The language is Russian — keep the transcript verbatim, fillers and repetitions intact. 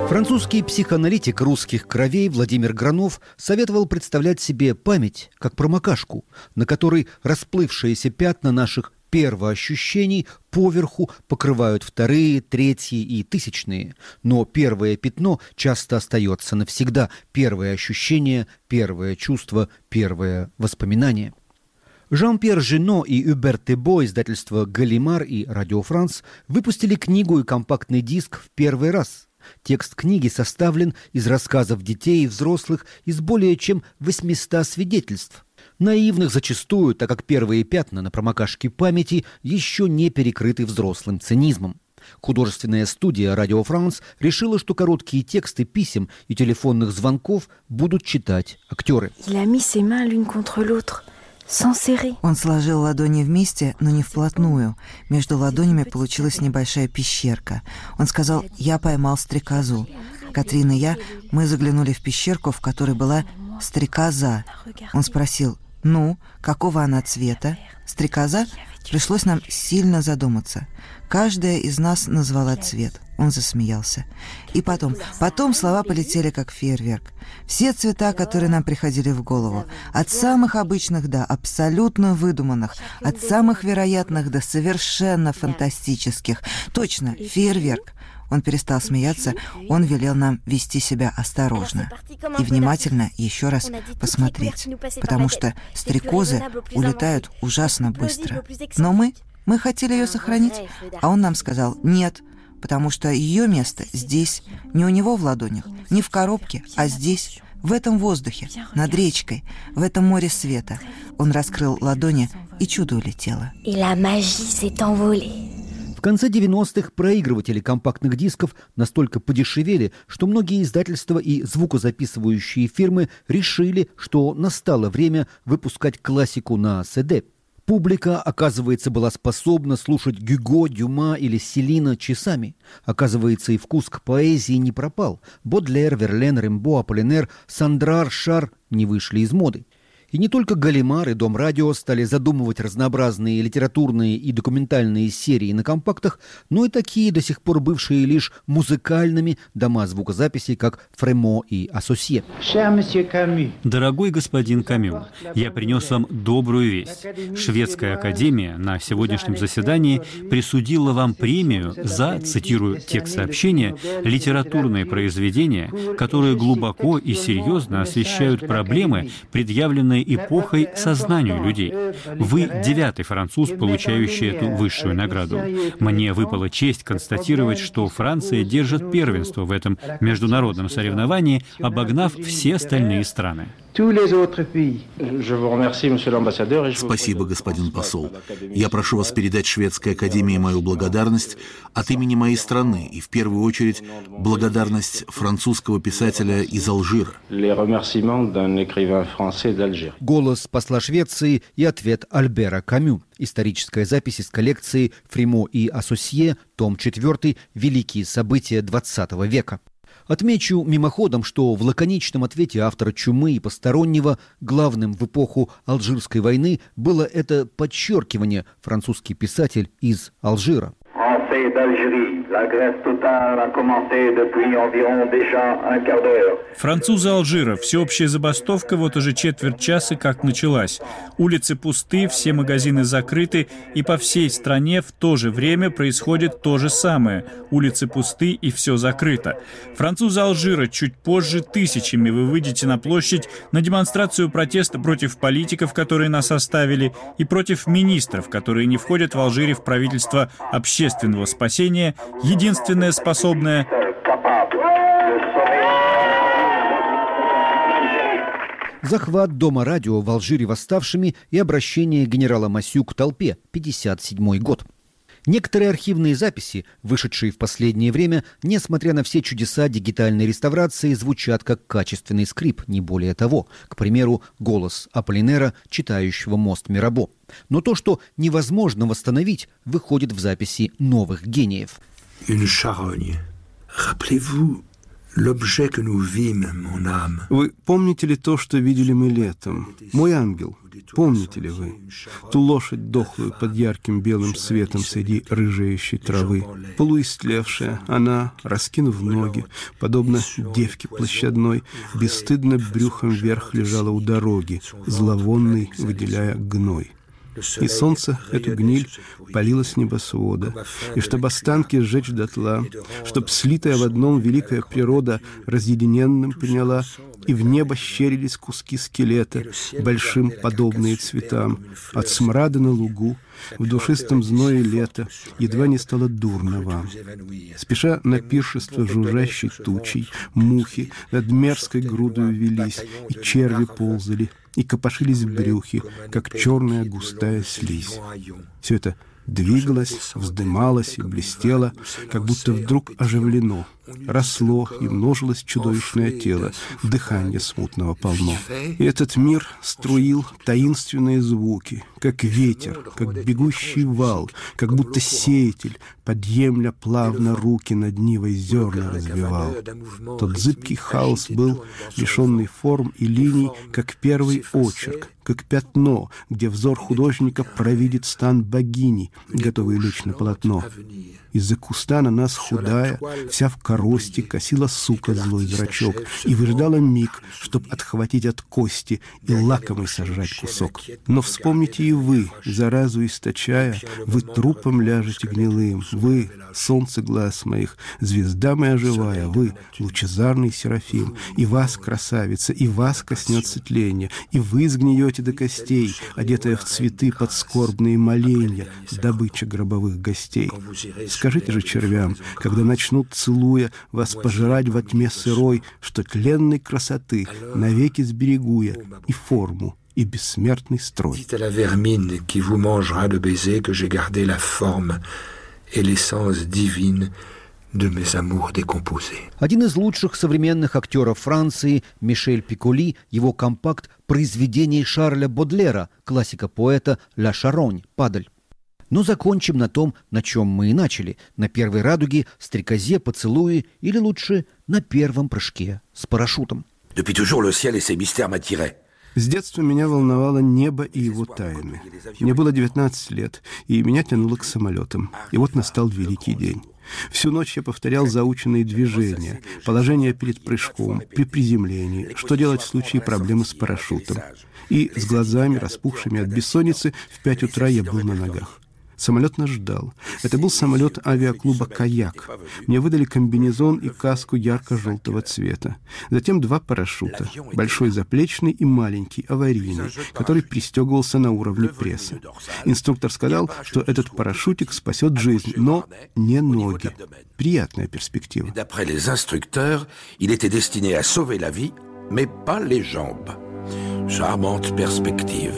Французский психоаналитик русских кровей Владимир Гранов советовал представлять себе память как промокашку, на которой расплывшиеся пятна наших первоощущений поверху покрывают вторые, третьи и тысячные. Но первое пятно часто остается навсегда. Первое ощущение, первое чувство, первое воспоминание. Жан-Пьер Жено и Юбер Тебо, издательство «Галимар» и «Радио Франс» выпустили книгу и компактный диск в первый раз. Текст книги составлен из рассказов детей и взрослых из более чем восьмисот свидетельств. Наивных зачастую, так как первые пятна на промокашке памяти еще не перекрыты взрослым цинизмом. Художественная студия «Радио Франс» решила, что короткие тексты писем и телефонных звонков будут читать актеры. Он сложил ладони вместе, но не вплотную. Между ладонями получилась небольшая пещерка. Он сказал: «Я поймал стрекозу». Катрин и я, мы заглянули в пещерку, в которой была стрекоза. Он спросил: «Ну, какого она цвета?» «Стрекоза?» Пришлось нам сильно задуматься. Каждая из нас назвала цвет. Он засмеялся. И потом, потом слова полетели как фейерверк. Все цвета, которые нам приходили в голову. От самых обычных до абсолютно выдуманных. От самых вероятных до совершенно фантастических. Точно, фейерверк. Он перестал смеяться, он велел нам вести себя осторожно и внимательно еще раз посмотреть, потому что стрекозы улетают ужасно быстро. Но мы, мы хотели ее сохранить, а он нам сказал «нет», потому что ее место здесь, не у него в ладонях, не в коробке, а здесь, в этом воздухе, над речкой, в этом море света. Он раскрыл ладони, и чудо улетело. В конце девяностых проигрыватели компактных дисков настолько подешевели, что многие издательства и звукозаписывающие фирмы решили, что настало время выпускать классику на си ди. Публика, оказывается, была способна слушать Гюго, Дюма или Селина часами. Оказывается, и вкус к поэзии не пропал. Бодлер, Верлен, Рембо, Аполлинер, Сандрар, Шар не вышли из моды. И не только «Галимар» и «Дом радио» стали задумывать разнообразные литературные и документальные серии на компактах, но и такие, до сих пор бывшие лишь музыкальными, дома звукозаписи, как «Фремо» и «Ассосье». Дорогой господин Камю, я принес вам добрую весть. Шведская академия на сегодняшнем заседании присудила вам премию за, цитирую текст сообщения, литературные произведения, которые глубоко и серьезно освещают проблемы, предъявленные эпохой сознанию людей. Вы девятый француз, получающий эту высшую награду. Мне выпала честь констатировать, что Франция держит первенство в этом международном соревновании, обогнав все остальные страны. Спасибо, господин посол. Я прошу вас передать Шведской академии мою благодарность от имени моей страны и, в первую очередь, благодарность французского писателя из Алжира. Голос посла Швеции и ответ Альбера Камю. Историческая запись из коллекции «Фремо и Ассосье», том четвертый «Великие события двадцатого века». Отмечу мимоходом, что в лаконичном ответе автора «Чумы» и «Постороннего» главным в эпоху Алжирской войны было это подчеркивание «французский писатель из Алжира». Французы Алжира. Всеобщая забастовка вот уже четверть часа как началась. Улицы пусты, все магазины закрыты, и по всей стране в то же время происходит то же самое. Улицы пусты и все закрыто. Французы Алжира. Чуть позже тысячами вы выйдете на площадь на демонстрацию протеста против политиков, которые нас оставили, и против министров, которые не входят в Алжире в правительство общественного спасения, единственное способное захват Дома радио в Алжире восставшими и обращение генерала Массю к толпе, пятьдесят седьмой год. Некоторые архивные записи, вышедшие в последнее время, несмотря на все чудеса дигитальной реставрации, звучат как качественный скрип, не более того. К примеру, голос Аполлинера, читающего «Мост Мирабо». Но то, что невозможно восстановить, выходит в записи новых гениев. Une charogne. Rappelez-vous Вы помните ли то, что видели мы летом? Мой ангел, помните ли вы? Ту лошадь дохлую под ярким белым светом среди рыжеющей травы. Полуистлевшая, она, раскинув ноги, подобно девке площадной, бесстыдно брюхом вверх лежала у дороги, зловонной, выделяя гной. И солнце эту гниль палило с небосвода, и чтоб останки сжечь дотла, чтоб слитая в одном великая природа разъединенным приняла, и в небо щерились куски скелета, большим подобные цветам, от смрада на лугу, в душистом зное лета, едва не стало дурно вам. Спеша на пиршество жужжащей тучей, мухи над мерзкой грудою велись, и черви ползали, и копошились в брюхе, как черная густая слизь. Все это двигалось, вздымалось и блестело, как будто вдруг оживлено. Росло и множилось чудовищное тело, дыхание смутного полно. И этот мир струил таинственные звуки, как ветер, как бегущий вал, как будто сеятель, подъемля плавно руки над нивой зерна развивал. Тот зыбкий хаос был, лишенный форм и линий, как первый очерк, как пятно, где взор художника провидит стан богини, готовый лечь на полотно. Из-за куста на нас худая, вся в корости, косила сука злой зрачок и выждала миг, чтоб отхватить от кости и лакомый сожрать кусок. Но вспомните и вы, заразу источая, вы трупом ляжете гнилым, вы, солнце глаз моих, звезда моя живая, вы, лучезарный Серафим, и вас, красавица, и вас коснется тление, и вы сгниете до костей, одетая в цветы под скорбные моленья, добыча гробовых гостей. Скажите же червям, когда начнут, целуя, вас пожирать во тьме сырой, что тленной красоты навеки сберегу я и форму, и бессмертный строй. Один из лучших современных актеров Франции, Мишель Пиколи, его компакт «Произведение Шарля Бодлера», классика поэта «Ля Шаронь» «Падаль». Но закончим на том, на чем мы и начали. На первой радуге, стрекозе, поцелуи или лучше на первом прыжке с парашютом. С детства меня волновало небо и его тайны. Мне было девятнадцать лет, и меня тянуло к самолетам. И вот настал великий день. Всю ночь я повторял заученные движения, положение перед прыжком, при приземлении, что делать в случае проблемы с парашютом. И с глазами, распухшими от бессонницы, в пять утра я был на ногах. Самолет нас ждал. Это был самолет авиаклуба «Каяк». Мне выдали комбинезон и каску ярко-желтого цвета. Затем два парашюта. Большой заплечный и маленький, аварийный, который пристегивался на уровне пресса. Инструктор сказал, что этот парашютик спасет жизнь, но не ноги. Приятная перспектива. D'après les instructeurs, il était destiné à sauver la vie, mais pas les jambes. Charmante perspective.